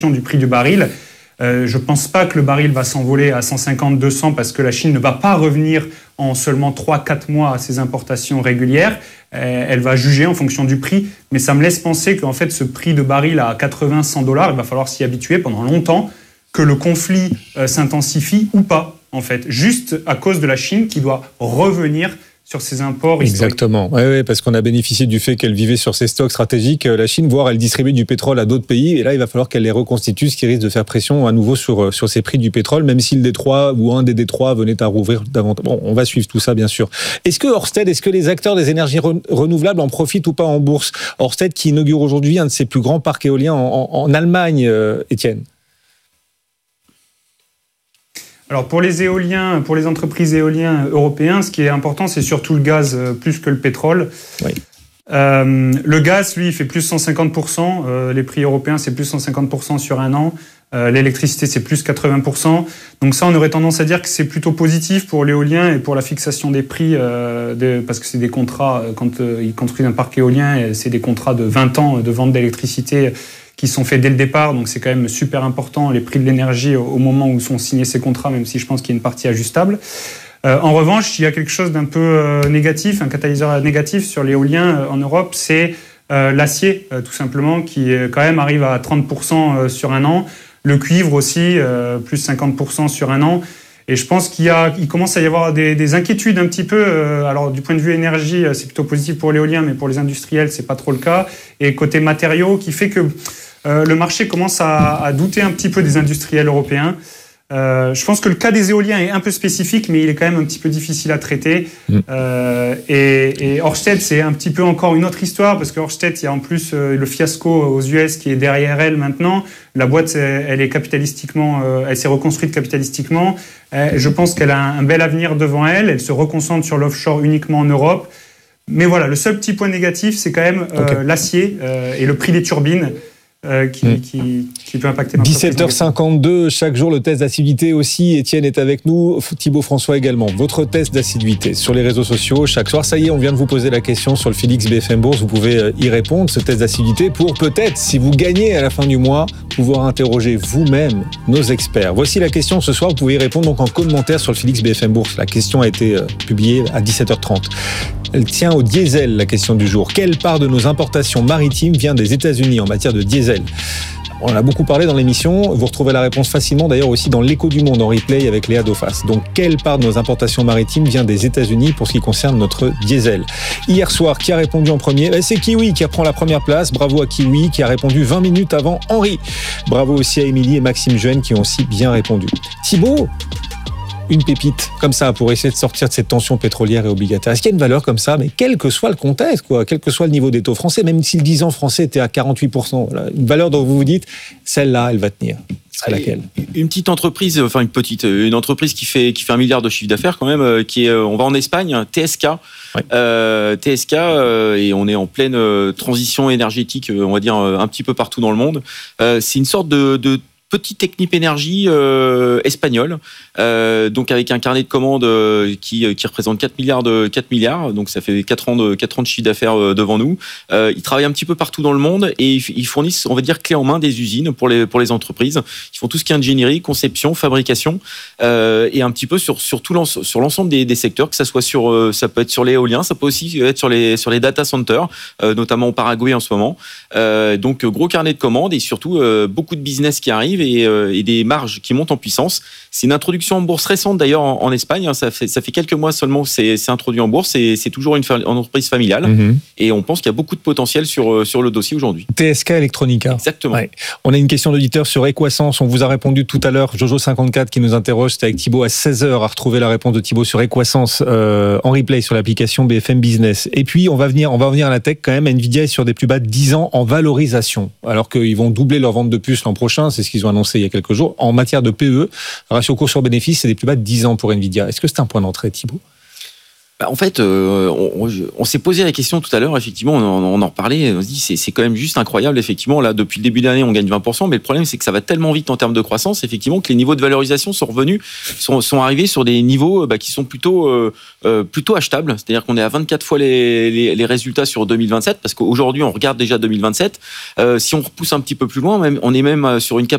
du prix du baril. Je ne pense pas que le baril va s'envoler à 150, 200 parce que la Chine ne va pas revenir en seulement 3-4 mois à ses importations régulières. Elle va juger en fonction du prix, mais ça me laisse penser qu'en fait ce prix de baril à 80, 100 $, il va falloir s'y habituer pendant longtemps, que le conflit s'intensifie ou pas, en fait, juste à cause de la Chine qui doit revenir sur ses imports historiques. Exactement, oui, parce qu'on a bénéficié du fait qu'elle vivait sur ses stocks stratégiques, la Chine, voire elle distribue du pétrole à d'autres pays, et là il va falloir qu'elle les reconstitue, ce qui risque de faire pression à nouveau sur ces prix du pétrole, même si le Détroit ou un des Détroits venait à rouvrir davantage. Bon, on va suivre tout ça bien sûr. Est-ce que les acteurs des énergies renouvelables en profitent ou pas en bourse? Ørsted qui inaugure aujourd'hui un de ses plus grands parcs éoliens en Allemagne, Étienne. Alors pour les éoliens, pour les entreprises éoliennes européennes, ce qui est important, c'est surtout le gaz plus que le pétrole. Oui. Le gaz, lui, il fait plus 150%. Les prix européens, c'est plus 150% sur un an. L'électricité, c'est plus 80%. Donc ça, on aurait tendance à dire que c'est plutôt positif pour l'éolien et pour la fixation des prix, parce que c'est des contrats, quand ils construisent un parc éolien, c'est des contrats de 20 ans de vente d'électricité qui sont faits dès le départ, donc c'est quand même super important, les prix de l'énergie au moment où sont signés ces contrats, même si je pense qu'il y a une partie ajustable. En revanche, il y a quelque chose d'un peu négatif, un catalyseur négatif sur l'éolien en Europe, c'est l'acier, tout simplement, qui quand même arrive à 30% sur un an, le cuivre aussi, plus 50% sur un an. Et je pense qu'il commence à y avoir des inquiétudes un petit peu. Alors, du point de vue énergie, c'est plutôt positif pour l'éolien, mais pour les industriels, c'est pas trop le cas. Et côté matériaux, qui fait que le marché commence à douter un petit peu des industriels européens. Je pense que le cas des éoliens est un peu spécifique, mais il est quand même un petit peu difficile à traiter. Et Ørsted, c'est un petit peu encore une autre histoire, parce que Ørsted, il y a en plus le fiasco aux US qui est derrière elle maintenant. La boîte, elle est capitalistiquement, elle s'est reconstruite capitalistiquement. Je pense qu'elle a un bel avenir devant elle. Elle se reconcentre sur l'offshore uniquement en Europe. Mais voilà, le seul petit point négatif, c'est quand même l'acier et le prix des turbines. Qui peut impacter 17h52, chaque jour le test d'assiduité aussi. Étienne est avec nous, Thibaut François également. Votre test d'assiduité sur les réseaux sociaux chaque soir. Ça y est, on vient de vous poser la question sur le Félix BFM Bourse. Vous pouvez y répondre, ce test d'assiduité, pour peut-être, si vous gagnez à la fin du mois, pouvoir interroger vous-même nos experts. Voici la question ce soir. Vous pouvez y répondre donc en commentaire sur le Félix BFM Bourse. La question a été publiée à 17h30. Elle tient au diesel, la question du jour. Quelle part de nos importations maritimes vient des États-Unis en matière de diesel ? On en a beaucoup parlé dans l'émission. Vous retrouvez la réponse facilement, d'ailleurs aussi dans l'Écho du Monde en replay avec Léa Dauphas. Donc, quelle part de nos importations maritimes vient des États-Unis pour ce qui concerne notre diesel ? Hier soir, qui a répondu en premier ? C'est Kiwi qui reprend la première place. Bravo à Kiwi qui a répondu 20 minutes avant Henri. Bravo aussi à Émilie et Maxime Jeune qui ont aussi bien répondu. Thibaut, une pépite comme ça pour essayer de sortir de cette tension pétrolière et obligataire. Est-ce qu'il y a une valeur comme ça, mais quel que soit le contexte, quel que soit le niveau des taux français, même si le 10 ans français était à 48%, voilà, une valeur dont vous vous dites, celle-là, elle va tenir. Ce serait laquelle ? Une petite entreprise, une entreprise qui fait 1 milliard de chiffre d'affaires quand même, on va en Espagne, TSK. Ouais. TSK, et on est en pleine transition énergétique, on va dire un petit peu partout dans le monde. C'est une sorte de petite Technip Énergie espagnole, donc avec un carnet de commandes qui représente 4 milliards, donc ça fait 4 ans de chiffre d'affaires devant nous. Ils travaillent un petit peu partout dans le monde et ils fournissent, on va dire, clé en main des usines pour les entreprises. Ils font tout ce qui est ingénierie, conception, fabrication, et un petit peu sur l'ensemble des secteurs, que ça soit ça peut être sur l'éolien, ça peut aussi être sur les data centers, notamment au Paraguay en ce moment. Donc gros carnet de commandes et surtout beaucoup de business qui arrive et des marges qui montent en puissance. C'est une introduction en bourse récente d'ailleurs en Espagne. Ça fait quelques mois seulement que c'est introduit en bourse. C'est toujours une entreprise familiale. Et on pense qu'il y a beaucoup de potentiel sur le dossier aujourd'hui. TSK Electronica. Exactement. Ouais. On a une question d'auditeur sur Equasens. On vous a répondu tout à l'heure. Jojo54 qui nous interroge. C'était avec Thibaut à 16h à retrouver la réponse de Thibaut sur Equasens en replay sur l'application BFM Business. Et puis on va venir à la tech quand même. Nvidia est sur des plus bas de 10 ans en valorisation. Alors qu'ils vont doubler leur vente de puces l'an prochain. C'est ce qu'ils ont annoncé il y a quelques jours. En matière de PE, ratio cours sur bénéfice, c'est des plus bas de 10 ans pour Nvidia. Est-ce que c'est un point d'entrée, Thibaut ? En fait, on s'est posé la question tout à l'heure, effectivement, on en reparlait, on se dit c'est quand même juste incroyable, effectivement, là, depuis le début de l'année, on gagne 20%, mais le problème, c'est que ça va tellement vite en termes de croissance, effectivement, que les niveaux de valorisation sont arrivés sur des niveaux qui sont plutôt achetables, c'est-à-dire qu'on est à 24 fois les résultats sur 2027, parce qu'aujourd'hui, on regarde déjà 2027, si on repousse un petit peu plus loin, on est même sur une